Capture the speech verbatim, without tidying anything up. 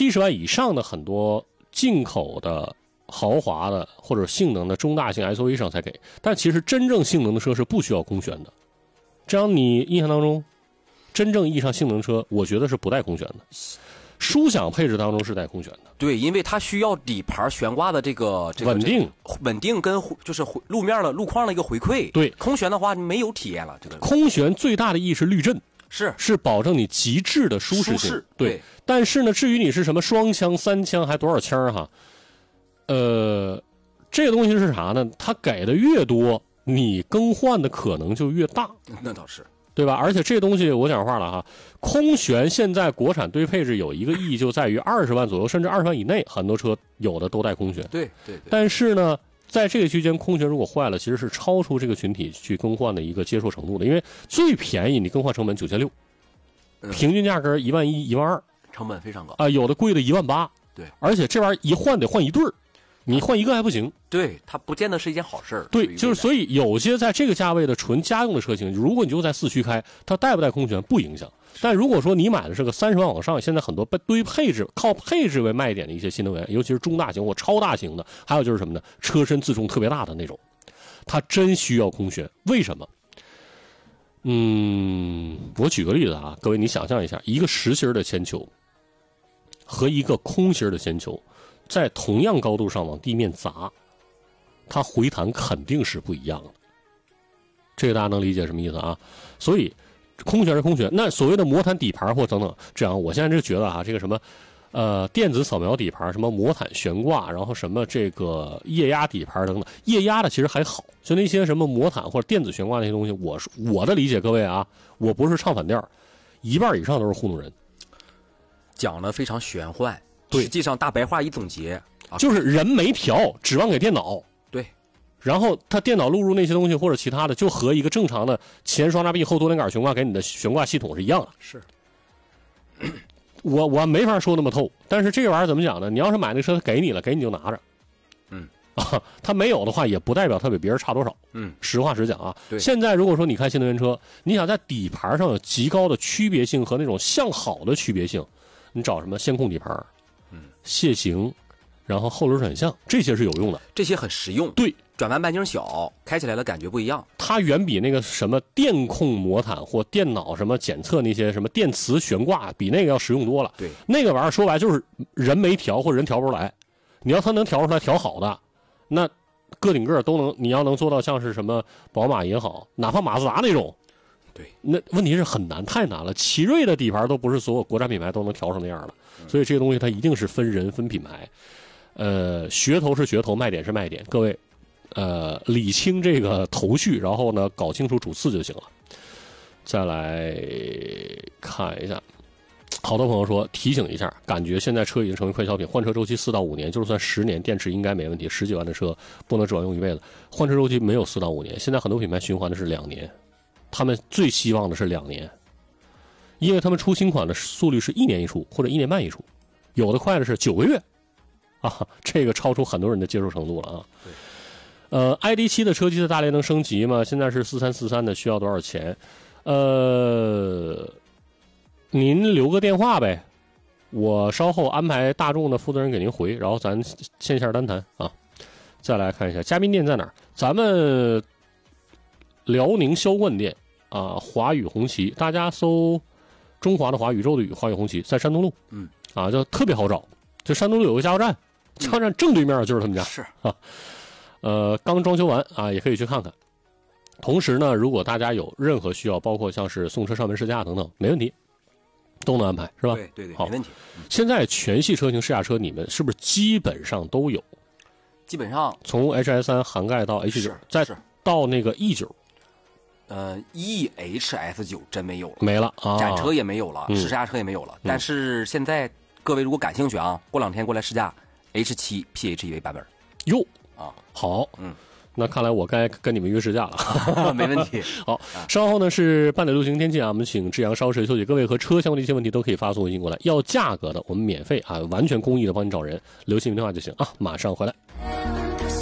七十万以上的很多进口的豪华的或者性能的中大型 S U V 上才给，但其实真正性能的车是不需要空悬的。这样你印象当中，真正意义上性能车，我觉得是不带空悬的。舒享配置当中是带空悬的， 对，因为它需要底盘悬挂的这个这个稳定、 这个、稳定跟就是路面的路况的一个回馈。 对， 空悬的话没有体验了。这个空悬最大的意义是滤震， 是是保证你极致的舒适性。 舒适对， 对但是呢，至于你是什么双枪、三枪还多少枪哈，呃，这个东西是啥呢？它给的越多，你更换的可能就越大。 那倒是。 对吧？而且这东西我讲话了哈，空悬现在国产堆配置有一个意义，就在于二十万左右，甚至二十万以内，很多车有的都带空悬。 对对对。 但是呢，在这个区间，空悬如果坏了，其实是超出这个群体去更换的一个接受程度的，因为最便宜你更换成本九千六，平均价格一万一、一万二， 成本非常高啊、呃，有的贵的一万八。 对， 而且这玩意儿一换得换一对儿。你换一个还不行， 对，它不见得是一件好事儿。 对，就是所以有些在这个价位的纯家用的车型，如果你就在四驱开，它带不带空悬不影响。但如果说你买的是个三十万往上，现在很多堆配置靠配置为卖点的一些新能源，尤其是中大型或超大型的，还有就是什么呢？车身自重特别大的那种，它真需要空悬。为什么？嗯，我举个例子啊，各位你想象一下，一个实心的铅球和一个空心的铅球。在同样高度上往地面砸，它回弹肯定是不一样的。这个大家能理解什么意思啊？所以空悬是空悬，那所谓的魔毯底盘或等等，这样我现在就觉得啊，这个什么呃电子扫描底盘，什么魔毯悬挂，然后什么这个液压底盘等等，液压的其实还好，就那些什么魔毯或者电子悬挂那些东西，我我的理解，各位啊，我不是唱反调，一半以上都是糊弄人， 讲的非常玄幻。 对， 实际上大白话一总结，啊、 就是人没调，指望给电脑。 对， 然后他电脑录入那些东西或者其他的，就和一个正常的前双叉臂后多连杆悬挂给你的悬挂系统是一样的。 是， 我我没法说那么透，但是这个玩意儿怎么讲呢？你要是买那车，他给你了，给你就拿着。 嗯， 啊，他没有的话，也不代表他比别人差多少。 嗯， 实话实讲啊。 对。 现在如果说你开新能源车，你想在底盘上有极高的区别性和那种向好的区别性，你找什么线控底盘？ 嗯， 楔形，然后后轮转向，这些是有用的， 这些很实用。 对， 转弯半径小，开起来的感觉不一样。 它远比那个什么电控魔毯或电脑什么检测那些什么电磁悬挂，比那个要实用多了。 对， 那个玩意儿说白就是人没调或者人调不出来。你要他能调出来调好的，那个顶个都能。你要能做到像是什么宝马也好，哪怕马自达那种。 对， 那问题是很难，太难了。奇瑞的底盘都不是所有国产品牌都能调成那样的，所以这个东西它一定是分人分品牌。呃，噱头是噱头，卖点是卖点。各位，呃，理清这个头绪，然后呢，搞清楚主次就行了。再来看一下，好多朋友说提醒一下，感觉现在车已经成为快消品，换车周期四到五年，就算十年，电池应该没问题。十几万的车不能指望用一辈子，换车周期没有四到五年，现在很多品牌循环的是两年。他们最希望的是两年，因为他们出新款的速率是一年一出或者一年半一出，有的快的是九个月，啊，这个超出很多人的接受程度了啊。呃 ，I D 七的车机的大连能升级吗？现在是四三四三的，需要多少钱？呃，您留个电话呗，我稍后安排大众的负责人给您回，然后咱线下单谈啊。再来看一下嘉宾店在哪儿？咱们辽宁销冠店。啊，华宇红旗，大家搜中华的华，宇宙的宇，华宇红旗在山东路， 嗯， 啊，就特别好找。就山东路有个加油站，加油站正对面就是他们家， 是啊，呃，刚装修完啊，也可以去看看。同时呢，如果大家有任何需要，包括像是送车上门试驾等等，没问题，都能安排，是吧？ 对对对， 好， 没问题。 现在全系车型试驾车，你们是不是基本上都有？ 基本上从 H S 三涵盖到 H 九，再到那个 E 九。 呃 ，E H S 九真没有了， 没了啊， 展车也没有了， 嗯、 试驾车也没有了。但是现在各位如果感兴趣啊，过两天过来试驾 H 七 P H E V 版本。 哟啊， 好， 嗯， 那看来我该跟你们约试驾了， 没问题。 好，稍后呢是半点六行天气啊，我们请志阳稍事休息。各位和车相关的一些问题都可以发送微信过来，要价格的我们免费啊，完全公益的帮你找人，留姓名电话就行啊，马上回来。